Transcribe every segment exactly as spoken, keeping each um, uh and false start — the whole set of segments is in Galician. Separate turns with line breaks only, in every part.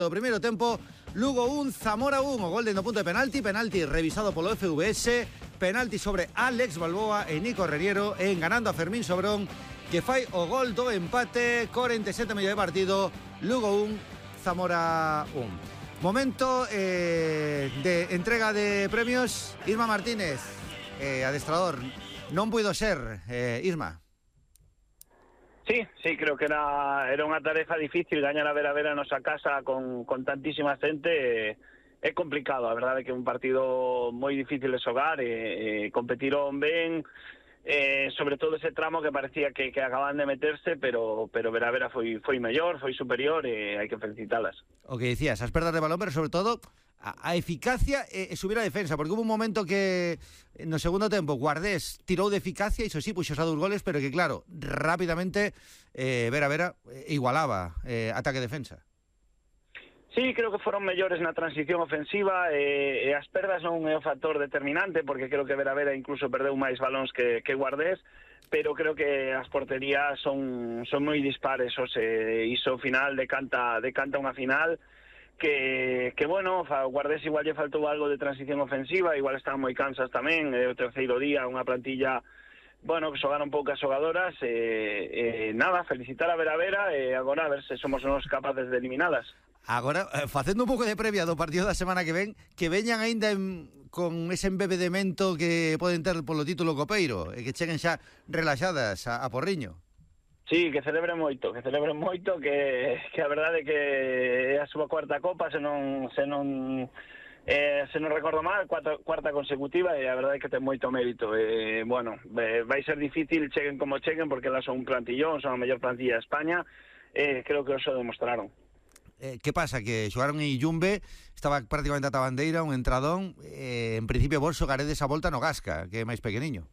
O primeiro tempo, Lugo un, Zamora un, o gol de no punto de penalti, penalti revisado polo F V S, penalti sobre Alex Balboa e Nico Reniero, enganando a Fermín Sobrón, que fai o gol do empate, cuarenta y siete medio de partido, Lugo un, Zamora un. Momento eh, de entrega de premios, Isma Martínez, eh, adestrador, non puido ser, eh, Isma.
Sí, sí, creo que era era unha tarefa difícil gañar a Vera Vera a nosa casa con, con tantísima xente. É complicado, a verdade é que é un partido moi difícil de xogar e, e competiron ben, eh, sobre todo ese tramo que parecía que, que acaban de meterse, pero pero Vera Vera foi foi mellor, foi superior e hai que felicitalas.
O que dicías, as perdas de balón, pero sobre todo a, a eficacia e, e subir a defensa, porque hubo un momento que no segundo tempo Guardés tirou de eficacia, iso sí, puxos a dos goles, pero que claro, rápidamente eh, Vera Vera igualaba eh, ataque-defensa.
Sí, creo que foron mellores na transición ofensiva e, e as perdas non é o factor determinante, porque creo que Vera Vera incluso perdeu máis balóns que, que Guardés, pero creo que as porterías son son moi dispares, o se iso final decanta decanta unha final que, que bueno, Guardés igual lle faltou algo de transición ofensiva, igual estaban moi cansas tamén, é o terceiro día, unha plantilla, bueno, que xogaron poucas xogadoras, e, e nada, felicitar a Vera Vera e agora a ver se somos nos capaces de eliminadas.
Agora, facendo un pouco de previa do partido da semana que ven, que veñan aínda en, con ese embebedemento que poden ter polo título copeiro, e que cheguen xa relaxadas a, a Porriño.
Sí, que celebren moito, que celebren moito, que, que a verdade é que é a súa cuarta copa, se non se non eh, se non recordo mal, cuarta, cuarta consecutiva, e a verdade é que ten moito mérito. E, bueno, vai ser difícil, cheguen como cheguen, porque elas son un plantillón, son a mellor plantilla de España, e creo que eso demostraron.
Eh, que pasa? Que xogaron en Yumbe, estaba prácticamente ata a bandeira, un entradón, eh, en principio vos xogaredes a volta no Gasca, que é máis pequeniño.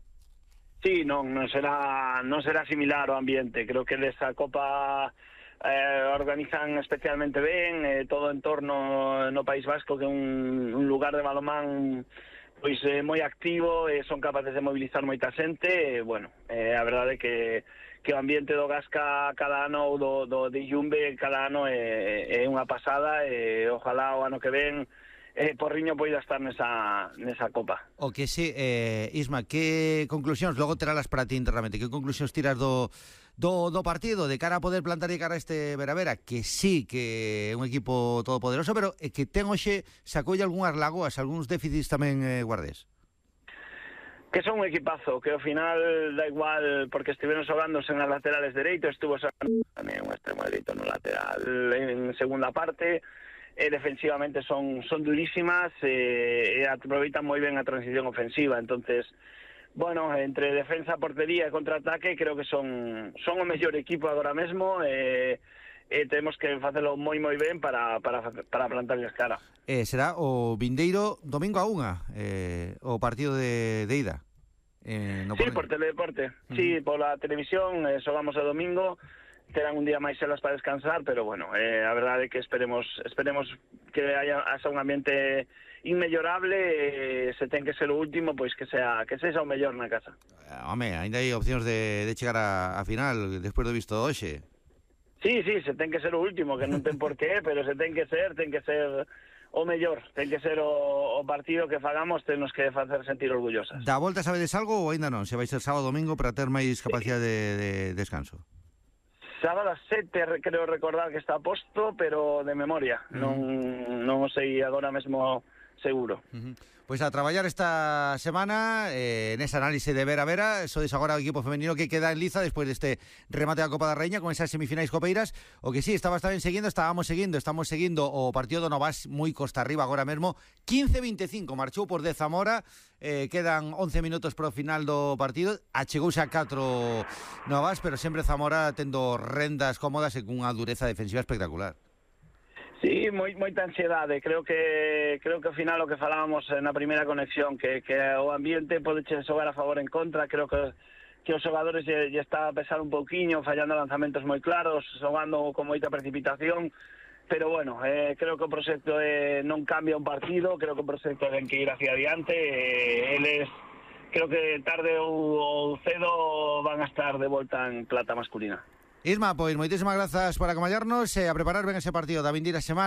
Sí, non, non será non será similar o ambiente, creo que desa Copa eh, organizan especialmente ben, eh, todo en torno no País Vasco, que é un, un lugar de balonmán pois eh, moi activo, e son capaces de mobilizar moita xente, e, bueno, eh, a verdade é que que o ambiente do Gasca cada ano, ou do, do de Yumbe cada ano é, é unha pasada, e ojalá o ano que ven eh, Porriño poida estar nesa, nesa Copa.
O que sí, eh, Isma, que conclusións, logo teralas para ti internamente, que conclusións tiras do, do, do partido de cara a poder plantar de cara a este Vera Vera, que sí, que é un equipo todopoderoso, pero é que ten hoxe, sacolle algunhas lagoas, algúns déficits tamén eh, Guardés?
Que son un equipazo, que ao final da igual, porque estiveron xogándose nas laterales dereitos, estuvo xogando tamén un extremo dereito no lateral en segunda parte, e defensivamente son son durísimas, e, e aproveitan moi ben a transición ofensiva. Entonces, bueno, entre defensa, portería e contraataque, creo que son son o mellor equipo agora mesmo, e e temos que facelo moi moi ben para, para, para plantarles cara.
Eh, será o vindeiro domingo a unha, eh, o partido de, de ida. Eh, no
sí, por Teledeporte. Uh-huh. Sí, pola televisión, eh, xogamos o domingo, terán un día máis elas para descansar, pero bueno, eh, a verdade é que esperemos esperemos que haya, haya un ambiente inmellorable, eh, se ten que ser o último, pois que sea que sexa o mellor na casa.
Uh, home, ainda hai opcións de, de chegar a, a final, despois do visto hoxe.
Sí, sí, se ten que ser o último, que non ten por qué, pero se ten que ser, ten que ser o mellor, ten que ser o, o partido que fagamos, temos que facer sentir orgullosas.
Da volta sabedes algo ou ainda non? Se vai ser sábado domingo para ter máis capacidade de, de descanso?
Sábado a sete, creo recordar que está a posto, pero de memoria, uh-huh. non non o sei agora mesmo seguro.
Uh-huh. Pois a traballar esta semana eh, nesa análise de Vera Vera. Sodes agora o equipo femenino que queda en liza despois deste remate da Copa da Raíña con esas semifinais copeiras. O que sí, estabas tamén seguindo, estábamos seguindo Estamos seguindo o partido do Novas moi costa arriba agora mesmo, quince veinticinco marchou por de Zamora, eh, quedan once minutos para o final do partido, achegouse a catro Novas, pero sempre Zamora tendo rendas cómodas e cunha dureza defensiva espectacular.
Sí, moi, moita ansiedade, creo que creo que ao final o que falábamos na primeira conexión, que, que o ambiente pode xogar a favor en contra, creo que que os xogadores lle, lle está a pesar un pouquiño, fallando lanzamentos moi claros, xogando con moita precipitación, pero bueno, eh, creo que o proxecto eh, non cambia un partido, creo que o proxecto ten que ir hacia adiante, eh, eles creo que tarde ou, ou cedo van a estar de volta en plata masculina.
Isma, pois moitísimas grazas por acompañarnos e a preparar ben ese partido da vindeira semana.